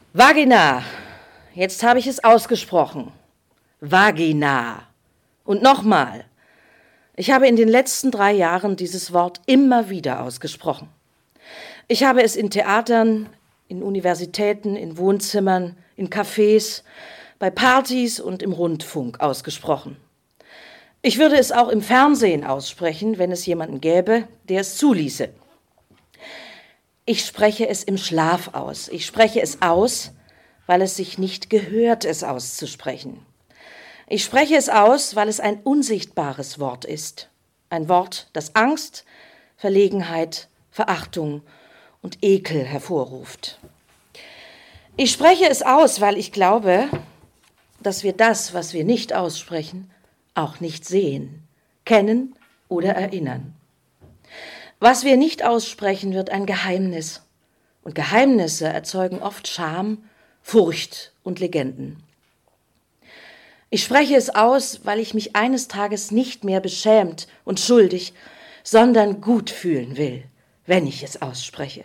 Vagina. Jetzt habe ich es ausgesprochen. Vagina. Und nochmal. Ich habe in den letzten 3 Jahren dieses Wort immer wieder ausgesprochen. Ich habe es in Theatern, in Universitäten, in Wohnzimmern, in Cafés, bei Partys und im Rundfunk ausgesprochen. Ich würde es auch im Fernsehen aussprechen, wenn es jemanden gäbe, der es zuließe. Ich spreche es im Schlaf aus. Ich spreche es aus, weil es sich nicht gehört, es auszusprechen. Ich spreche es aus, weil es ein unsichtbares Wort ist. Ein Wort, das Angst, Verlegenheit, Verachtung und Ekel hervorruft. Ich spreche es aus, weil ich glaube, dass wir das, was wir nicht aussprechen, auch nicht sehen, kennen oder erinnern. Was wir nicht aussprechen, wird ein Geheimnis. Und Geheimnisse erzeugen oft Scham, Furcht und Legenden. Ich spreche es aus, weil ich mich eines Tages nicht mehr beschämt und schuldig, sondern gut fühlen will, wenn ich es ausspreche.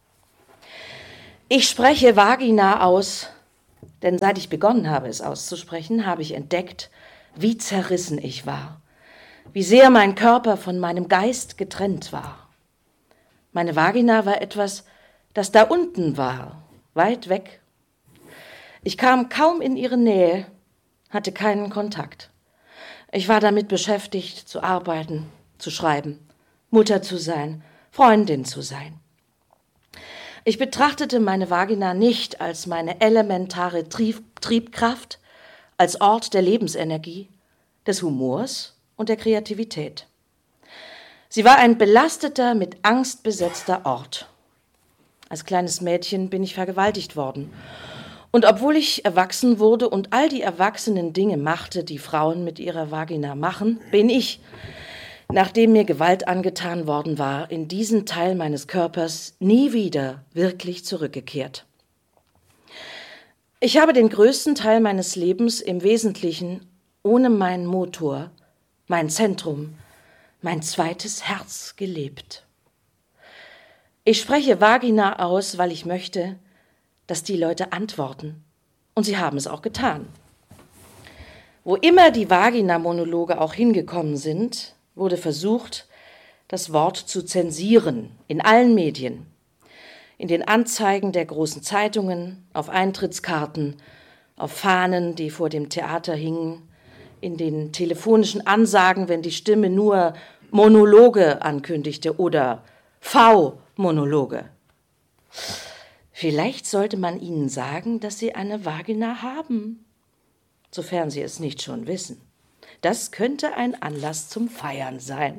Ich spreche Vagina aus, denn seit ich begonnen habe, es auszusprechen, habe ich entdeckt, wie zerrissen ich war, wie sehr mein Körper von meinem Geist getrennt war. Meine Vagina war etwas, das da unten war, weit weg. Ich kam kaum in ihre Nähe, hatte keinen Kontakt. Ich war damit beschäftigt, zu arbeiten, zu schreiben, Mutter zu sein, Freundin zu sein. Ich betrachtete meine Vagina nicht als meine elementare Triebkraft, als Ort der Lebensenergie, des Humors und der Kreativität. Sie war ein belasteter, mit Angst besetzter Ort. Als kleines Mädchen bin ich vergewaltigt worden. Und obwohl ich erwachsen wurde und all die erwachsenen Dinge machte, die Frauen mit ihrer Vagina machen, bin ich, nachdem mir Gewalt angetan worden war, in diesen Teil meines Körpers nie wieder wirklich zurückgekehrt. Ich habe den größten Teil meines Lebens im Wesentlichen ohne meinen Motor, mein Zentrum, mein zweites Herz gelebt. Ich spreche Vagina aus, weil ich möchte, dass die Leute antworten. Und sie haben es auch getan. Wo immer die Vagina-Monologe auch hingekommen sind, wurde versucht, das Wort zu zensieren, in allen Medien. In den Anzeigen der großen Zeitungen, auf Eintrittskarten, auf Fahnen, die vor dem Theater hingen, in den telefonischen Ansagen, wenn die Stimme nur Monologe ankündigte oder V-Monologe. Vielleicht sollte man ihnen sagen, dass sie eine Vagina haben, sofern sie es nicht schon wissen. Das könnte ein Anlass zum Feiern sein.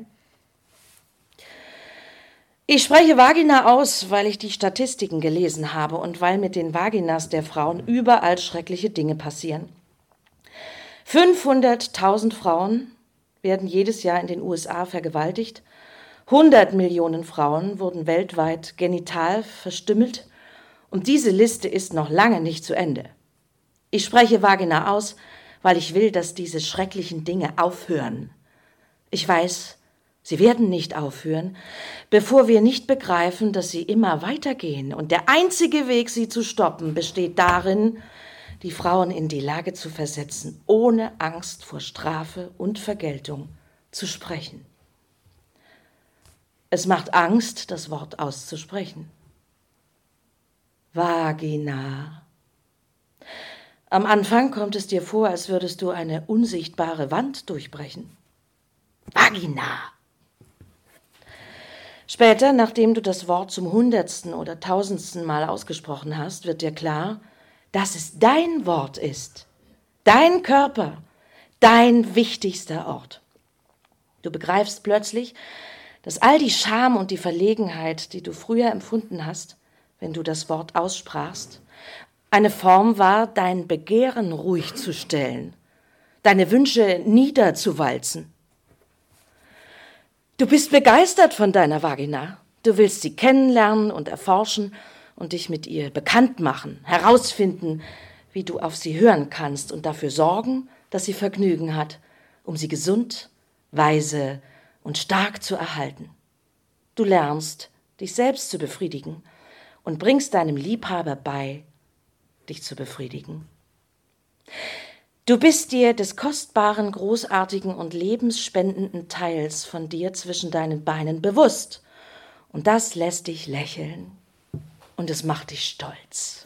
Ich spreche Vagina aus, weil ich die Statistiken gelesen habe und weil mit den Vaginas der Frauen überall schreckliche Dinge passieren. 500.000 Frauen werden jedes Jahr in den USA vergewaltigt. 100 Millionen Frauen wurden weltweit genital verstümmelt. Und diese Liste ist noch lange nicht zu Ende. Ich spreche Vagina aus, weil ich will, dass diese schrecklichen Dinge aufhören. Ich weiß, sie werden nicht aufhören, bevor wir nicht begreifen, dass sie immer weitergehen. Und der einzige Weg, sie zu stoppen, besteht darin, die Frauen in die Lage zu versetzen, ohne Angst vor Strafe und Vergeltung zu sprechen. Es macht Angst, das Wort auszusprechen. Vagina. Am Anfang kommt es dir vor, als würdest du eine unsichtbare Wand durchbrechen. Vagina. Später, nachdem du das Wort zum 100. oder 1000. Mal ausgesprochen hast, wird dir klar, dass es dein Wort ist, dein Körper, dein wichtigster Ort. Du begreifst plötzlich, dass all die Scham und die Verlegenheit, die du früher empfunden hast, wenn du das Wort aussprachst, eine Form war, dein Begehren ruhig zu stellen, deine Wünsche niederzuwalzen. Du bist begeistert von deiner Vagina. Du willst sie kennenlernen und erforschen und dich mit ihr bekannt machen, herausfinden, wie du auf sie hören kannst und dafür sorgen, dass sie Vergnügen hat, um sie gesund, weise und stark zu erhalten. Du lernst, dich selbst zu befriedigen und bringst deinem Liebhaber bei, dich zu befriedigen. Du bist dir des kostbaren, großartigen und lebensspendenden Teils von dir zwischen deinen Beinen bewusst. Und das lässt dich lächeln und es macht dich stolz.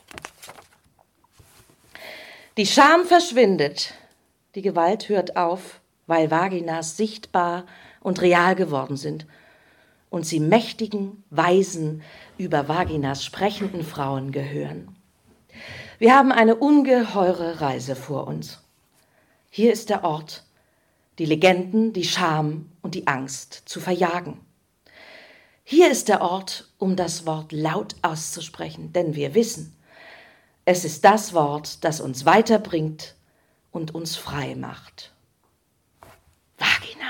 Die Scham verschwindet, die Gewalt hört auf, weil Vaginas sichtbar und real geworden sind und sie mächtigen, weisen, über Vaginas sprechenden Frauen gehören. Wir haben eine ungeheure Reise vor uns. Hier ist der Ort, die Legenden, die Scham und die Angst zu verjagen. Hier ist der Ort, um das Wort laut auszusprechen, denn wir wissen, es ist das Wort, das uns weiterbringt und uns frei macht. Vagina.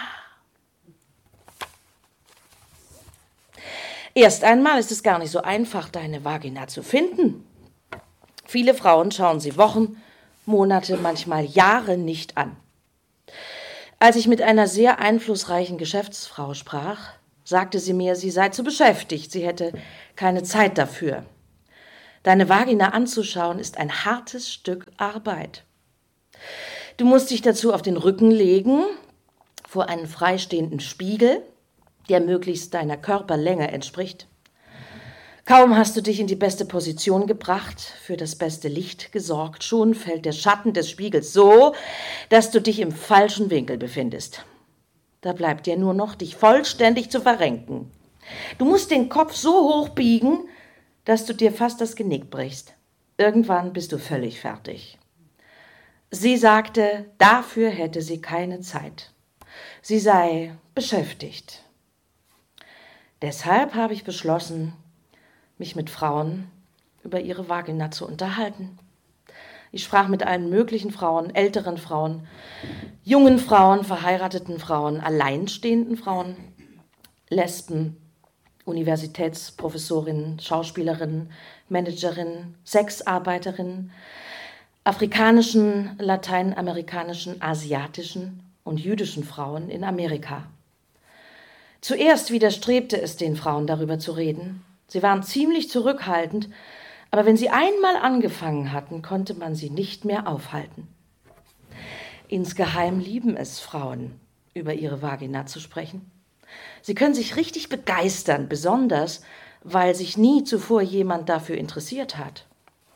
Erst einmal ist es gar nicht so einfach, deine Vagina zu finden. Viele Frauen schauen sie Wochen, Monate, manchmal Jahre nicht an. Als ich mit einer sehr einflussreichen Geschäftsfrau sprach, sagte sie mir, sie sei zu beschäftigt, sie hätte keine Zeit dafür. Deine Vagina anzuschauen ist ein hartes Stück Arbeit. Du musst dich dazu auf den Rücken legen, vor einen freistehenden Spiegel, der möglichst deiner Körperlänge entspricht. Kaum hast du dich in die beste Position gebracht, für das beste Licht gesorgt, schon fällt der Schatten des Spiegels so, dass du dich im falschen Winkel befindest. Da bleibt dir nur noch, dich vollständig zu verrenken. Du musst den Kopf so hoch biegen, dass du dir fast das Genick brichst. Irgendwann bist du völlig fertig. Sie sagte, dafür hätte sie keine Zeit. Sie sei beschäftigt. Deshalb habe ich beschlossen, mich mit Frauen über ihre Vagina zu unterhalten. Ich sprach mit allen möglichen Frauen, älteren Frauen, jungen Frauen, verheirateten Frauen, alleinstehenden Frauen, Lesben, Universitätsprofessorinnen, Schauspielerinnen, Managerinnen, Sexarbeiterinnen, afrikanischen, lateinamerikanischen, asiatischen und jüdischen Frauen in Amerika. Zuerst widerstrebte es den Frauen, darüber zu reden. Sie waren ziemlich zurückhaltend, aber wenn sie einmal angefangen hatten, konnte man sie nicht mehr aufhalten. Insgeheim lieben es Frauen, über ihre Vagina zu sprechen. Sie können sich richtig begeistern, besonders, weil sich nie zuvor jemand dafür interessiert hat.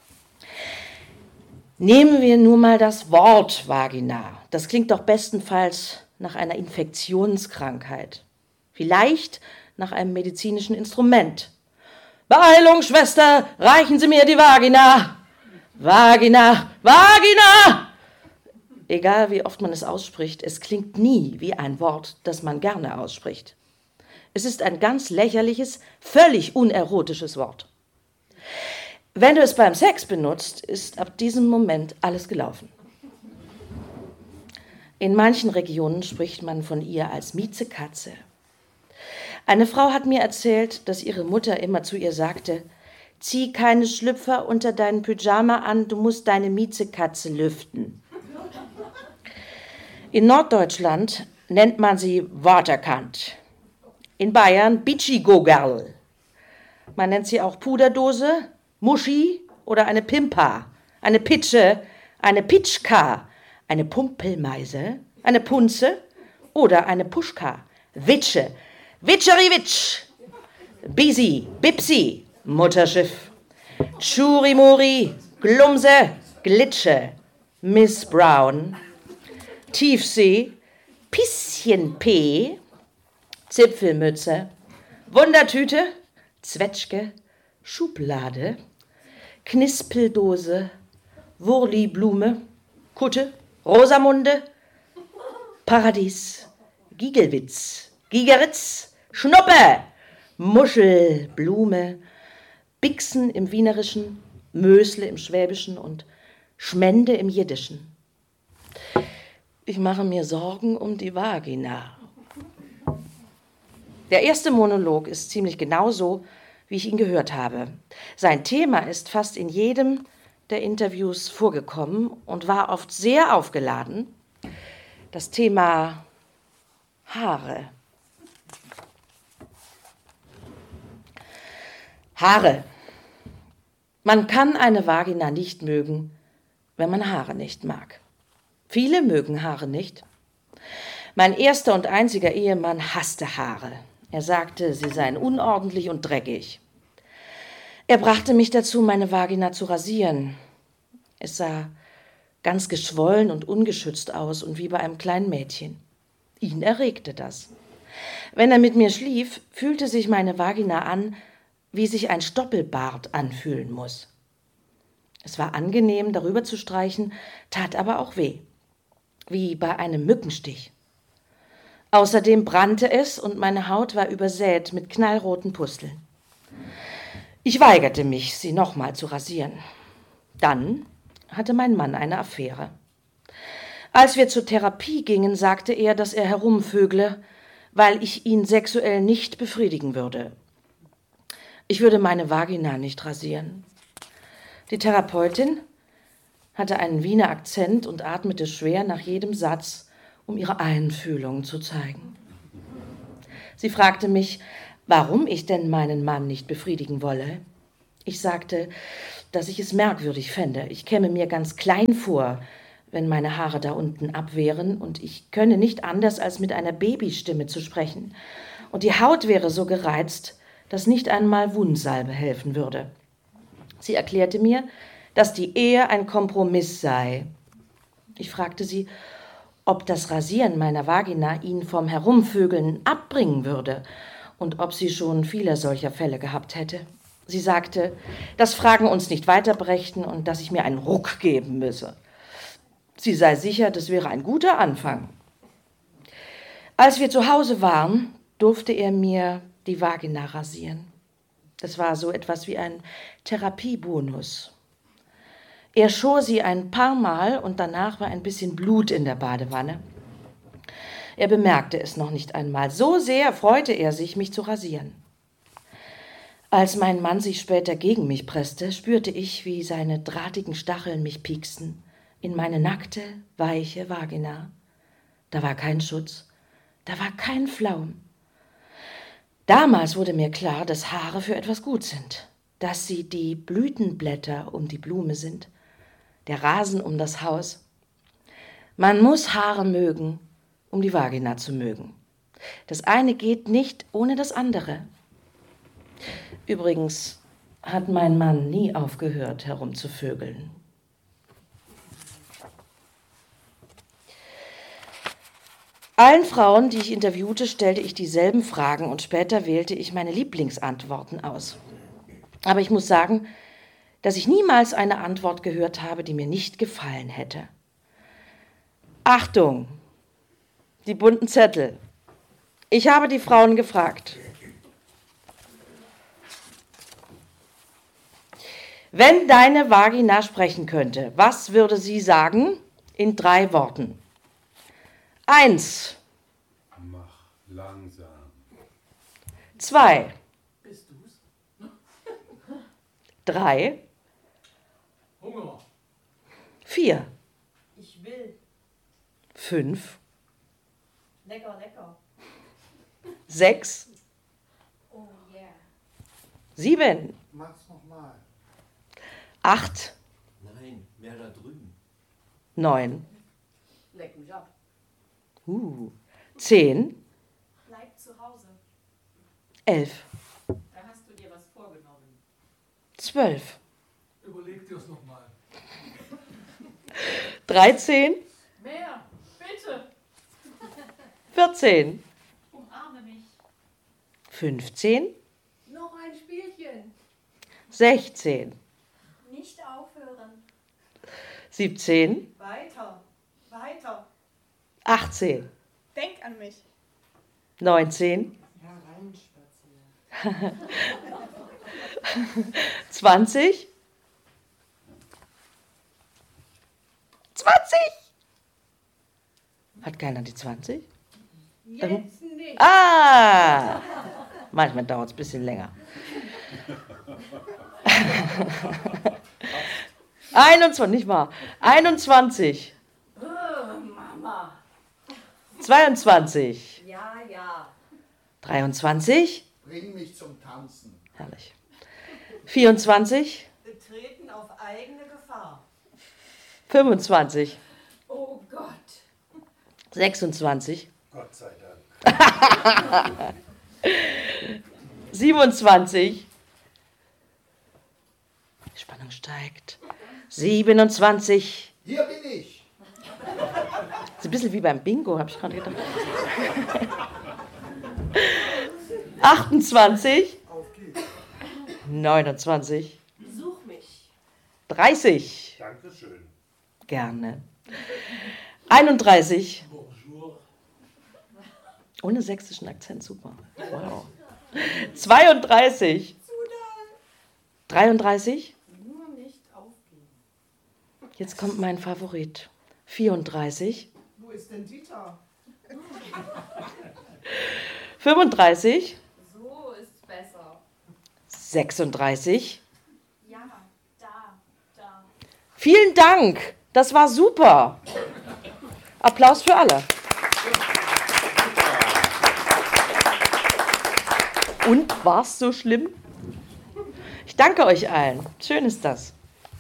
Nehmen wir nur mal das Wort Vagina. Das klingt doch bestenfalls nach einer Infektionskrankheit. Vielleicht nach einem medizinischen Instrument. Beeilung, Schwester, reichen Sie mir die Vagina. Vagina, Vagina! Egal wie oft man es ausspricht, es klingt nie wie ein Wort, das man gerne ausspricht. Es ist ein ganz lächerliches, völlig unerotisches Wort. Wenn du es beim Sex benutzt, ist ab diesem Moment alles gelaufen. In manchen Regionen spricht man von ihr als Miezekatze. Eine Frau hat mir erzählt, dass ihre Mutter immer zu ihr sagte, zieh keine Schlüpfer unter deinen Pyjama an, du musst deine Miezekatze lüften. In Norddeutschland nennt man sie Waterkant. In Bayern Bitschi-Gogerl. Man nennt sie auch Puderdose, Muschi oder eine Pimpa, eine Pitsche, eine Pitschka, eine Pumpelmeise, eine Punze oder eine Puschka, Witsche, Witscheriwitsch, Bisi, Bipsi, Mutterschiff, Churimuri, Glumse, Glitsche, Miss Brown, Tiefsee, Pisschen-P, Zipfelmütze, Wundertüte, Zwetschge, Schublade, Knispeldose, Wurliblume, Kutte, Rosamunde, Paradies, Gigelwitz, Gigeritz, Schnuppe, Muschel, Blume, Bixen im Wienerischen, Mösle im Schwäbischen und Schmende im Jiddischen. Ich mache mir Sorgen um die Vagina. Der erste Monolog ist ziemlich genau so, wie ich ihn gehört habe. Sein Thema ist fast in jedem der Interviews vorgekommen und war oft sehr aufgeladen. Das Thema Haare. Haare. Man kann eine Vagina nicht mögen, wenn man Haare nicht mag. Viele mögen Haare nicht. Mein erster und einziger Ehemann hasste Haare. Er sagte, sie seien unordentlich und dreckig. Er brachte mich dazu, meine Vagina zu rasieren. Es sah ganz geschwollen und ungeschützt aus und wie bei einem kleinen Mädchen. Ihn erregte das. Wenn er mit mir schlief, fühlte sich meine Vagina an, wie sich ein Stoppelbart anfühlen muss. Es war angenehm, darüber zu streichen, tat aber auch weh, wie bei einem Mückenstich. Außerdem brannte es und meine Haut war übersät mit knallroten Pusteln. Ich weigerte mich, sie nochmal zu rasieren. Dann hatte mein Mann eine Affäre. Als wir zur Therapie gingen, sagte er, dass er herumvögle, weil ich ihn sexuell nicht befriedigen würde. Ich würde meine Vagina nicht rasieren. Die Therapeutin hatte einen Wiener Akzent und atmete schwer nach jedem Satz, um ihre Einfühlung zu zeigen. Sie fragte mich, warum ich denn meinen Mann nicht befriedigen wolle. Ich sagte, dass ich es merkwürdig fände. Ich käme mir ganz klein vor, wenn meine Haare da unten ab wären, und ich könne nicht anders, als mit einer Babystimme zu sprechen. Und die Haut wäre so gereizt, dass nicht einmal Wundsalbe helfen würde. Sie erklärte mir, dass die Ehe ein Kompromiss sei. Ich fragte sie, ob das Rasieren meiner Vagina ihn vom Herumvögeln abbringen würde und ob sie schon viele solcher Fälle gehabt hätte. Sie sagte, dass Fragen uns nicht weiterbrächten und dass ich mir einen Ruck geben müsse. Sie sei sicher, das wäre ein guter Anfang. Als wir zu Hause waren, durfte er mir die Vagina rasieren. Das war so etwas wie ein Therapiebonus. Er schor sie ein paar Mal und danach war ein bisschen Blut in der Badewanne. Er bemerkte es noch nicht einmal. So sehr freute er sich, mich zu rasieren. Als mein Mann sich später gegen mich presste, spürte ich, wie seine drahtigen Stacheln mich pieksten in meine nackte, weiche Vagina. Da war kein Schutz, da war kein Flaum. Damals wurde mir klar, dass Haare für etwas gut sind, dass sie die Blütenblätter um die Blume sind, der Rasen um das Haus. Man muss Haare mögen, um die Vagina zu mögen. Das eine geht nicht ohne das andere. Übrigens hat mein Mann nie aufgehört, herumzuvögeln. Allen Frauen, die ich interviewte, stellte ich dieselben Fragen und später wählte ich meine Lieblingsantworten aus. Aber ich muss sagen, dass ich niemals eine Antwort gehört habe, die mir nicht gefallen hätte. Achtung, die bunten Zettel. Ich habe die Frauen gefragt. Wenn deine Vagina sprechen könnte, was würde sie sagen? In 3 Worten. 1. Mach langsam. 2. Bist du's? 3. Hunger. 4. Ich will. 5. Lecker, lecker. 6. Oh yeah. 7. Mach's nochmal. 8. Nein, mehr da drüben. 9. Leck mich ab. 10. Bleib zu Hause. 11. Da hast du dir was vorgenommen. 12. Überleg dir's nochmal. 13. Mehr, bitte. 14. Umarme mich. 15. Noch ein Spielchen. 16. Nicht aufhören. 17. Weiter, weiter. 18. Denk an mich. 19. Hereinspazieren. 20. 20. Hat keiner die 20? Jetzt nicht. Ah! Manchmal dauert es ein bisschen länger. 21, nicht wahr? 21. Mama. 22. Ja, ja. 23. Bring mich zum Tanzen. Herrlich. 24. Betrete 25, Oh Gott. 26, Gott sei Dank. 27. Die Spannung steigt. 27. Hier bin ich. Ist ein bisschen wie beim Bingo, habe ich gerade gedacht. 28. Auf geht's. 29. Such mich. 30. Dankeschön. Gerne. 31. Bonjour. Ohne sächsischen Akzent, super. Wow. 32. 33. Nur nicht aufgeben. Jetzt kommt mein Favorit. 34. Wo ist denn Dieter? 35. So ist's besser. 36. Ja, da. Vielen Dank. Das war super. Applaus für alle. Und war's so schlimm? Ich danke euch allen. Schön ist das.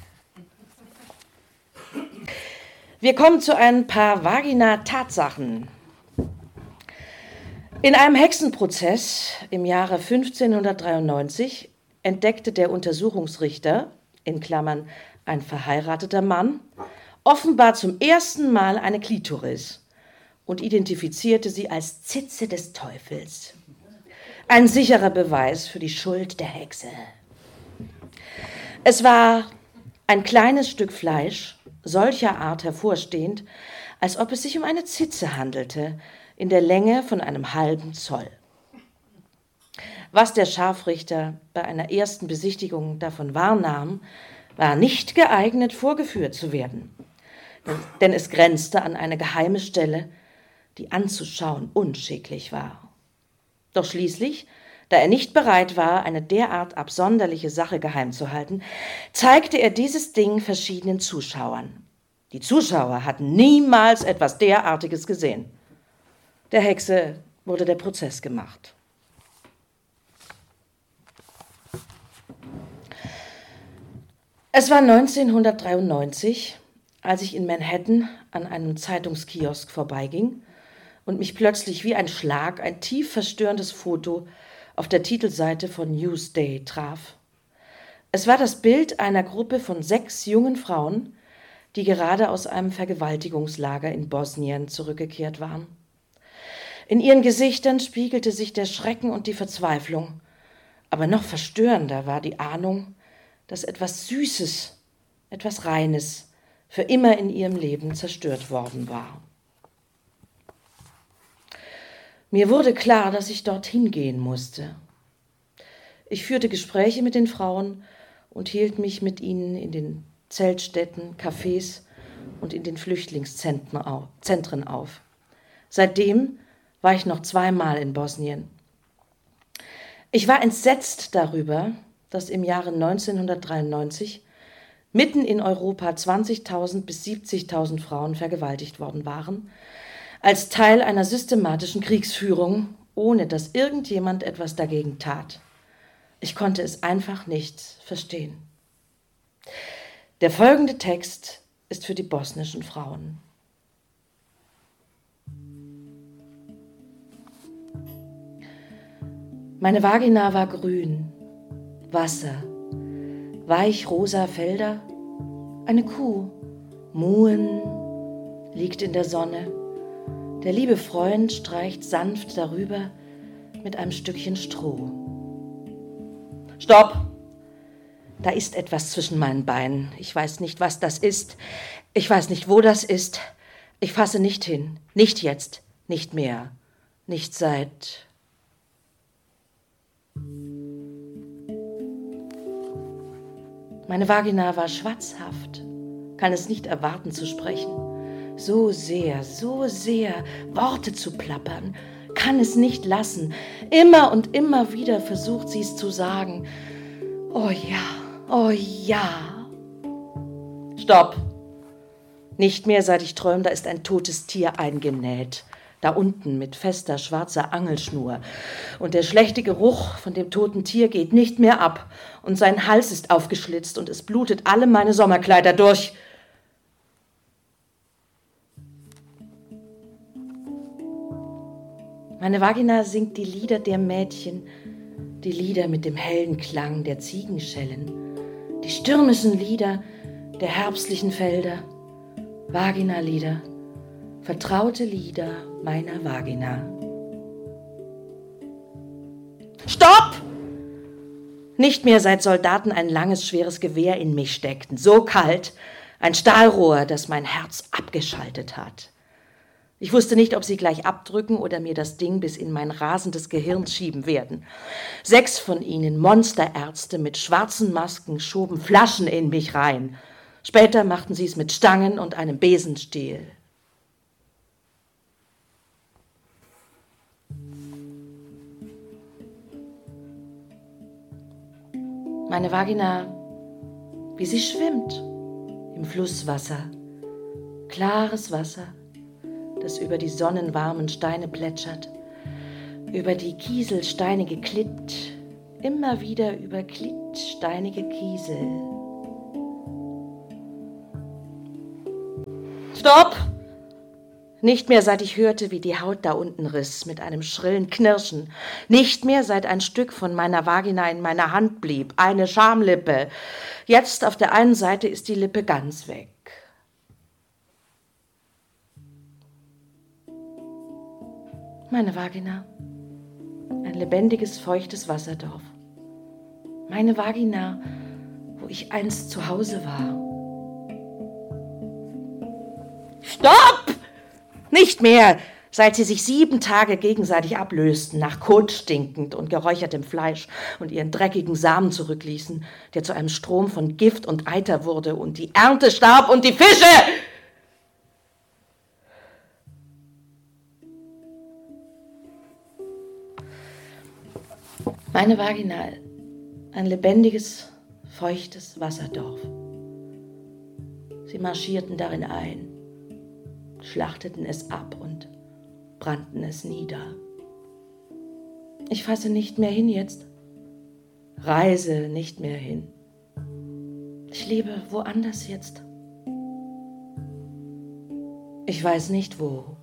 Wir kommen zu ein paar Vagina-Tatsachen. In einem Hexenprozess im Jahre 1593 entdeckte der Untersuchungsrichter, in Klammern ein verheirateter Mann, offenbar zum ersten Mal eine Klitoris und identifizierte sie als Zitze des Teufels. Ein sicherer Beweis für die Schuld der Hexe. Es war ein kleines Stück Fleisch, solcher Art hervorstehend, als ob es sich um eine Zitze handelte, in der Länge von einem halben Zoll. Was der Scharfrichter bei einer ersten Besichtigung davon wahrnahm, war nicht geeignet, vorgeführt zu werden. Denn es grenzte an eine geheime Stelle, die anzuschauen unschicklich war. Doch schließlich, da er nicht bereit war, eine derart absonderliche Sache geheim zu halten, zeigte er dieses Ding verschiedenen Zuschauern. Die Zuschauer hatten niemals etwas derartiges gesehen. Der Hexe wurde der Prozess gemacht. Es war 1993, als ich in Manhattan an einem Zeitungskiosk vorbeiging und mich plötzlich wie ein Schlag ein tief verstörendes Foto auf der Titelseite von Newsday traf. Es war das Bild einer Gruppe von 6 jungen Frauen, die gerade aus einem Vergewaltigungslager in Bosnien zurückgekehrt waren. In ihren Gesichtern spiegelte sich der Schrecken und die Verzweiflung, aber noch verstörender war die Ahnung, dass etwas Süßes, etwas Reines für immer in ihrem Leben zerstört worden war. Mir wurde klar, dass ich dorthin gehen musste. Ich führte Gespräche mit den Frauen und hielt mich mit ihnen in den Zeltstätten, Cafés und in den Flüchtlingszentren auf. Seitdem war ich noch 2-mal in Bosnien. Ich war entsetzt darüber, dass im Jahre 1993 mitten in Europa 20.000 bis 70.000 Frauen vergewaltigt worden waren, als Teil einer systematischen Kriegsführung, ohne dass irgendjemand etwas dagegen tat. Ich konnte es einfach nicht verstehen. Der folgende Text ist für die bosnischen Frauen. Meine Vagina war grün, Wasser, weich rosa Felder, eine Kuh, Muhen, liegt in der Sonne. Der liebe Freund streicht sanft darüber mit einem Stückchen Stroh. Stopp! Da ist etwas zwischen meinen Beinen. Ich weiß nicht, was das ist. Ich weiß nicht, wo das ist. Ich fasse nicht hin. Nicht jetzt. Nicht mehr. Nicht seit... Meine Vagina war schwatzhaft, kann es nicht erwarten zu sprechen. So sehr, Worte zu plappern, kann es nicht lassen. Immer und immer wieder versucht sie es zu sagen. Oh ja, oh ja. Stopp. Nicht mehr, seit ich träume, da ist ein totes Tier eingenäht. Da unten mit fester schwarzer Angelschnur. Und der schlechte Geruch von dem toten Tier geht nicht mehr ab. Und sein Hals ist aufgeschlitzt und es blutet alle meine Sommerkleider durch. Meine Vagina singt die Lieder der Mädchen, die Lieder mit dem hellen Klang der Ziegenschellen, die stürmischen Lieder der herbstlichen Felder, Vaginalieder, vertraute Lieder meiner Vagina. Stopp! Nicht mehr seit Soldaten ein langes, schweres Gewehr in mich steckten, so kalt, ein Stahlrohr, das mein Herz abgeschaltet hat. Ich wusste nicht, ob sie gleich abdrücken oder mir das Ding bis in mein rasendes Gehirn schieben werden. 6 von ihnen, Monsterärzte mit schwarzen Masken, schoben Flaschen in mich rein. Später machten sie es mit Stangen und einem Besenstiel. Meine Vagina, wie sie schwimmt im Flusswasser, klares Wasser, das über die sonnenwarmen Steine plätschert, über die kieselsteinige Klitt, immer wieder über klittsteinige Kiesel. Stopp! Nicht mehr, seit ich hörte, wie die Haut da unten riss, mit einem schrillen Knirschen. Nicht mehr, seit ein Stück von meiner Vagina in meiner Hand blieb, eine Schamlippe. Jetzt auf der einen Seite ist die Lippe ganz weg. Meine Vagina, ein lebendiges, feuchtes Wasserdorf. Meine Vagina, wo ich einst zu Hause war. Stopp! Nicht mehr, seit sie sich 7 Tage gegenseitig ablösten, nach Kot stinkend und geräuchertem Fleisch und ihren dreckigen Samen zurückließen, der zu einem Strom von Gift und Eiter wurde und die Ernte starb und die Fische! Meine Vagina, ein lebendiges, feuchtes Wasserdorf. Sie marschierten darin ein, schlachteten es ab und brannten es nieder. Ich fasse nicht mehr hin jetzt, reise nicht mehr hin. Ich lebe woanders jetzt. Ich weiß nicht wo.